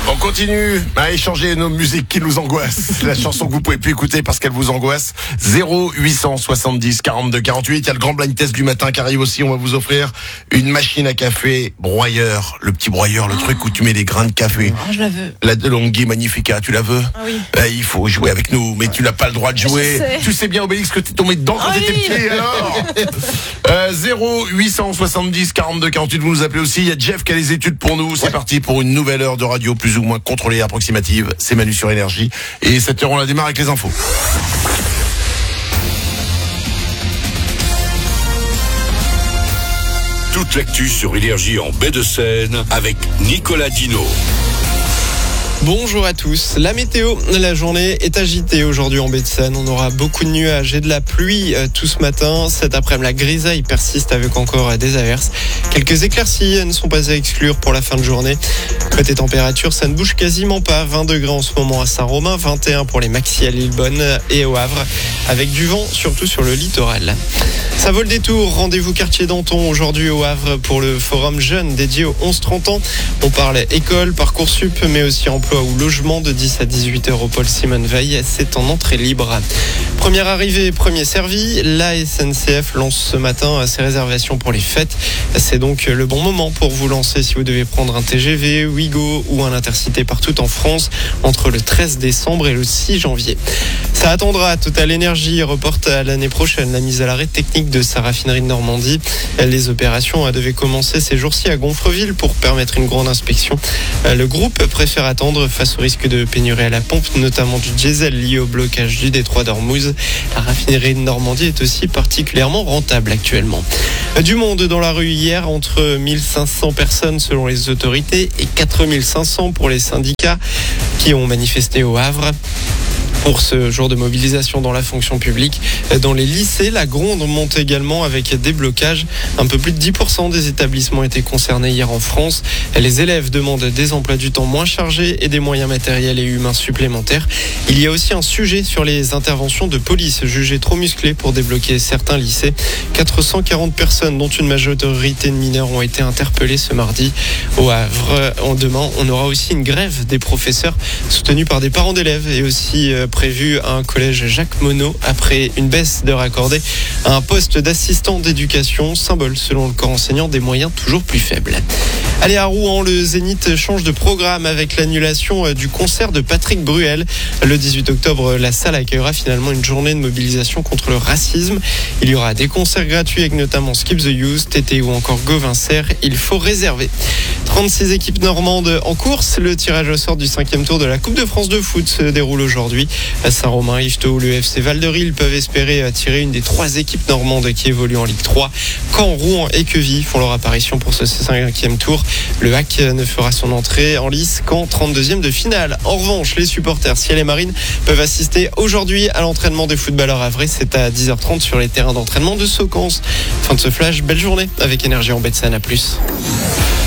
On continue à échanger nos musiques qui nous angoissent. La chanson que vous pouvez plus écouter parce qu'elle vous angoisse. 0870 42 48. Il y a le grand blind test du matin qui arrive aussi. On va vous offrir une machine à café broyeur. Le petit broyeur, le truc où tu mets les grains de café. Oh, je la veux. La DeLonghi Magnifica, tu la veux? Ah oui. Il faut jouer avec nous, mais tu n'as pas le droit de jouer. Tu sais bien, Obélix, que t'es tombé dedans quand t'étais petit, alors 0870 42 48, vous nous appelez aussi. Il y a Jeff qui a les études pour nous. C'est parti pour une nouvelle heure de radio plus ou moins contrôlée et approximative. C'est Manu sur Énergie. Et cette heure, on la démarre avec les infos. Toute l'actu sur Énergie en baie de Seine avec Nicolas Dino. Bonjour à tous. La météo, la journée est agitée aujourd'hui en baie de Seine. On aura beaucoup de nuages et de la pluie tout ce matin. Cet après-midi, la grisaille persiste avec encore des averses. Quelques éclaircies ne sont pas à exclure pour la fin de journée. Côté température, ça ne bouge quasiment pas. 20 degrés en ce moment à Saint-Romain, 21 pour les maxi à Lillebonne et au Havre, avec du vent surtout sur le littoral. Ça vaut le détour. Rendez-vous quartier Danton aujourd'hui au Havre pour le forum jeune dédié aux 11-30 ans. On parle école, Parcoursup, mais aussi emploi ou logement de 10 à 18h au Paul Simone Veil. C'est en entrée libre. Première arrivée, premier servi. La SNCF lance ce matin ses réservations pour les fêtes. C'est donc le bon moment pour vous lancer si vous devez prendre un TGV, Ouigo ou un Intercité partout en France entre le 13 décembre et le 6 janvier. Ça attendra. Total Énergie reporte à l'année prochaine la mise à l'arrêt technique de sa raffinerie de Normandie. Les opérations devaient commencer ces jours-ci à Gonfreville pour permettre une grande inspection. Le groupe préfère attendre face au risque de pénurie à la pompe, notamment du diesel lié au blocage du détroit d'Ormuz. La raffinerie de Normandie est aussi particulièrement rentable actuellement. Du monde dans la rue hier, entre 1500 personnes selon les autorités et 4500 pour les syndicats qui ont manifesté au Havre. Pour ce jour de mobilisation dans la fonction publique. Dans les lycées, la gronde monte également avec des blocages. Un peu plus de 10% des établissements étaient concernés hier en France. Les élèves demandent des emplois du temps moins chargés et des moyens matériels et humains supplémentaires. Il y a aussi un sujet sur les interventions de police jugées trop musclées pour débloquer certains lycées. 440 personnes, dont une majorité de mineurs, ont été interpellées ce mardi. Au Havre, demain, on aura aussi une grève des professeurs soutenue par des parents d'élèves et aussi prévu à un collège Jacques Monod après une baisse d'heures accordée à un poste d'assistant d'éducation, symbole selon le corps enseignant des moyens toujours plus faibles. Allez, à Rouen, le Zénith change de programme avec l'annulation du concert de Patrick Bruel. Le 18 octobre, la salle accueillera finalement une journée de mobilisation contre le racisme. Il y aura des concerts gratuits avec notamment Skip the Youth, Tété ou encore Gauvincer. Il faut réserver. 36 équipes normandes en course. Le tirage au sort du 5e tour de la Coupe de France de foot se déroule aujourd'hui. À Saint-Romain, Yvetot ou le FC Val-de-Rille peuvent espérer tirer une des 3 équipes normandes qui évoluent en Ligue 3. Caen, Rouen et Queville font leur apparition pour ce 5e tour. Le HAC ne fera son entrée en lice qu'en 32e de finale. En revanche, les supporters Ciel et Marine peuvent assister aujourd'hui à l'entraînement des footballeurs havrais. C'est à 10h30 sur les terrains d'entraînement de Saucans. Fin de ce flash, belle journée avec Énergie en baie de Seine. À plus.